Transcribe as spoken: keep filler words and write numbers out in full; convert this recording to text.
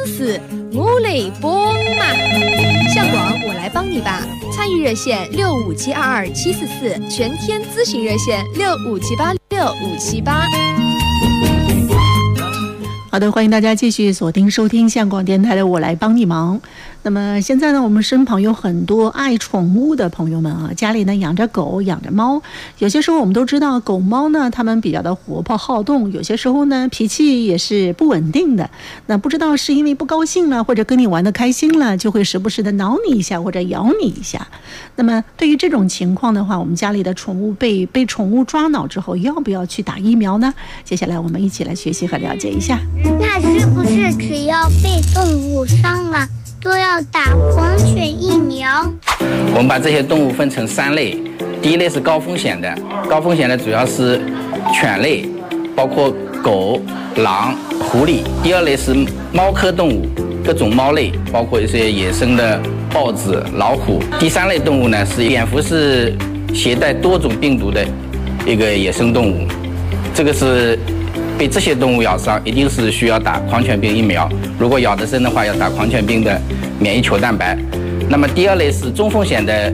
试试，我来帮嘛。向广我来帮你吧，参与热线六五七二二七四四，全天咨询热线六五七八六五七八。 好的，欢迎大家继续锁定收听向广电台的我来帮你忙。那么现在呢，我们身旁有很多爱宠物的朋友们啊，家里呢养着狗养着猫，有些时候我们都知道狗猫呢它们比较的活泼好动，有些时候呢脾气也是不稳定的，那不知道是因为不高兴了或者跟你玩得开心了，就会时不时的挠你一下或者咬你一下。那么对于这种情况的话，我们家里的宠物被被宠物抓挠之后，要不要去打疫苗呢？接下来我们一起来学习和了解一下。 那是不是只要被动物伤了都要打狂犬疫苗？ 我们把这些动物分成三类，第一类是高风险的，高风险的主要是犬类，包括狗、狼、狐狸；第二类是猫科动物，各种猫类，包括一些野生的豹子、老虎；第三类动物呢是蝙蝠，是携带多种病毒的一个野生动物，这个是被这些动物咬伤，一定是需要打狂犬病疫苗。如果咬得深的话，要打狂犬病的免疫球蛋白。那么第二类是中风险的